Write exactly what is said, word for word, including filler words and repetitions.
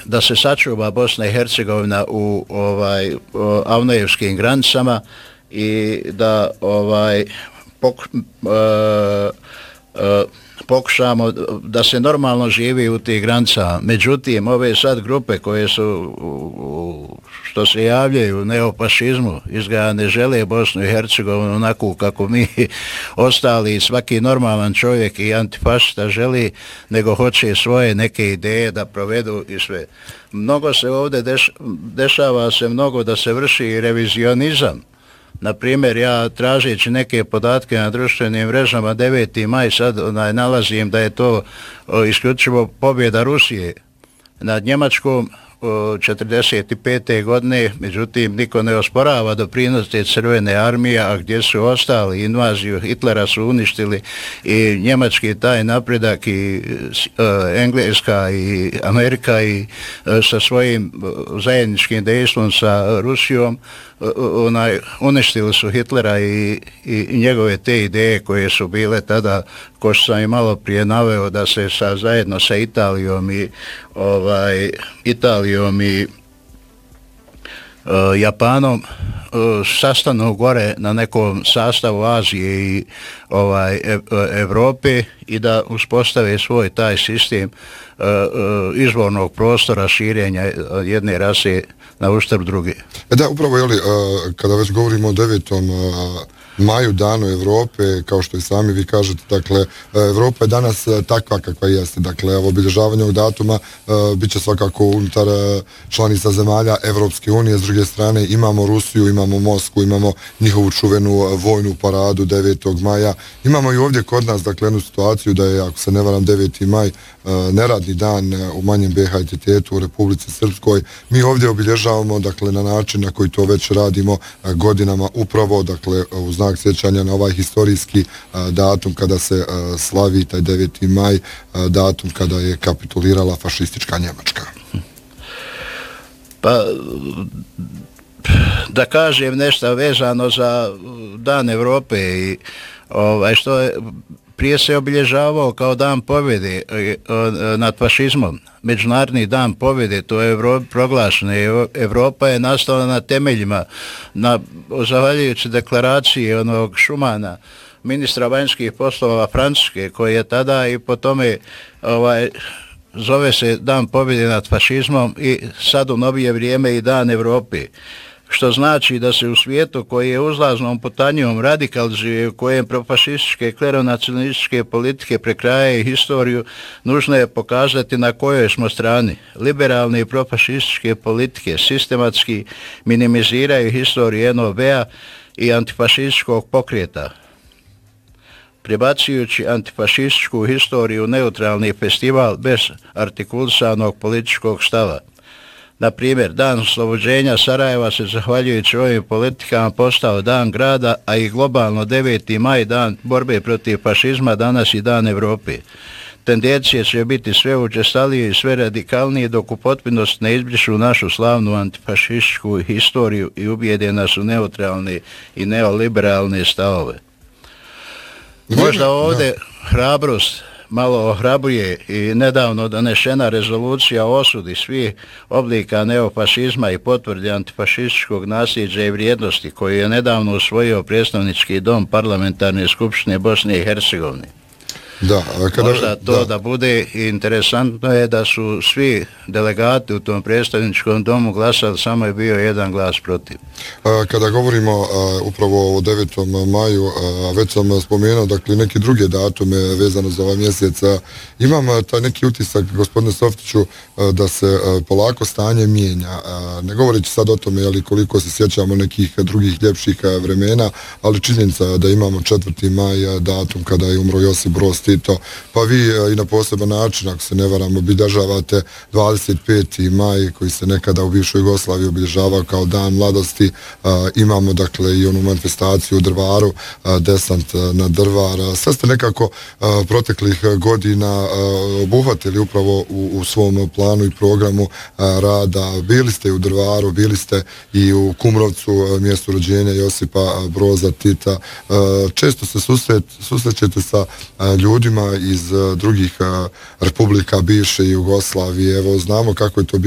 da se sačuva Bosna i Hercegovina u ovaj avnojevskim granicama i da ovaj pok, uh, uh, pokušamo da se normalno živi u tih granicama. Međutim, ove sad grupe koje su u, što se javljaju u neofašizmu, izgleda ne žele Bosnu i Hercegovinu onako kako mi ostali, svaki normalan čovjek i antifašista želi, nego hoće svoje neke ideje da provedu i sve. Mnogo se ovdje deš, dešava se mnogo da se vrši revizionizam. Na primjer, ja tražeći neke podatke na društvenim mrežama deveti maj sad onaj, nalazim da je to o, isključivo pobjeda Rusije nad Njemačkom o, četrdeset pete godine, međutim niko ne osporava doprinos te crvene armije, a gdje su ostali, invaziju Hitlera su uništili i njemački taj napredak i o, Engleska i Amerika i o, sa svojim o, zajedničkim dejstvom sa Rusijom onaj, uništili su Hitlera i, i, i njegove te ideje koje su bile tada, ko što sam i malo prije naveo, da se sa, zajedno sa Italijom i ovaj, Italijom i uh, Japanom uh, sastanu gore na nekom sastavu Azije i ovaj, ev, Evrope i da uspostave svoj taj sistem uh, uh, izvornog prostora širenja jedne rase na uštrb druge. E da, upravo, jeli, kada već govorimo o devetom maju, danu Evrope, kao što i sami vi kažete, dakle, Evropa je danas takva kakva jeste, dakle, obilježavanje ovog datuma bit će svakako unutar članica zemalja Evropske unije, s druge strane imamo Rusiju, imamo Moskvu, imamo njihovu čuvenu vojnu paradu devetog maja, imamo i ovdje kod nas, dakle, jednu situaciju da je, ako se ne varam, deveti maj, neradni dan u manjem be ha entitetu u Republici Srpskoj. Mi ovdje obilježavamo, dakle, na način na koji to već radimo godinama, upravo, dakle, u znak sjećanja na ovaj historijski datum kada se slavi taj deveti maj, datum kada je kapitulirala fašistička Njemačka. Pa, da kažem nešto vezano za Dan Evrope i ovaj, što je prije se obilježavao kao dan pobjede nad fašizmom. Međunarodni dan pobjede, to je Evro, proglašeno. Evropa je nastala na temeljima, na, zahvaljujući deklaraciji onog Šumana, ministra vanjskih poslova Francuske, koji je tada i po tome ovaj, zove se dan pobjede nad fašizmom i sad u novije vrijeme i dan Evrope. Što znači da se u svijetu koji je uzlaznom putanjom radikalizuje, u kojem profašističke kleronacionalističke politike prekrajaju historiju, nužno je pokazati na kojoj smo strani. Liberalne i profašističke politike sistematski minimiziraju historiju en o be-a i antifašističkog pokreta, prebacujući antifašističku historiju u neutralni festival bez artikulisanog političkog stava. Na primjer, dan oslobođenja Sarajeva se zahvaljujući ovim politikama postao dan grada, a i globalno deveti maj, dan borbe protiv fašizma, danas i dan Evrope. Tendencije će biti sve učestalije i sve radikalnije dok u potpunosti ne izbrišu našu slavnu antifašističku historiju i ubijede nas u neutralne i neoliberalne stavove. Možda ovdje hrabrost malo ohrabruje i nedavno donešena rezolucija o osudi svih oblika neofašizma i potvrdi antifašističkog nasljeđa i vrijednosti koju je nedavno usvojio predstavnički dom parlamentarne skupštine Bosne i Hercegovine. Da, kada, možda to da. da bude interesantno je da su svi delegati u tom predstavničkom domu glasali, samo je bio jedan glas protiv. Kada govorimo upravo o devetom maju, već sam spomenuo, dakle, neki druge datume vezano za ovaj mjesec, imam taj neki utisak, gospodine Softiću, da se polako stanje mijenja. Ne govoreći sad o tome, ali koliko se sjećamo nekih drugih ljepših vremena, ali činjenica da imamo četvrti maj, datum kada je umro Josip Broz Tito, pa vi i na poseban način, ako se ne varam, obilježavate dvadeset peti maj koji se nekada u bivšoj Jugoslaviji obilježavao kao dan mladosti. Imamo, dakle, i onu manifestaciju u Drvaru, desant na Drvar. Sve ste nekako proteklih godina obuhvatili upravo u, u svom planu i programu rada. Bili ste u Drvaru, bili ste i u Kumrovcu, mjestu rođenja Josipa Broza Tita. Često se susret, susrećete sa ljudima iz drugih republika bivše Jugoslavije. Evo, znamo kako je to bilo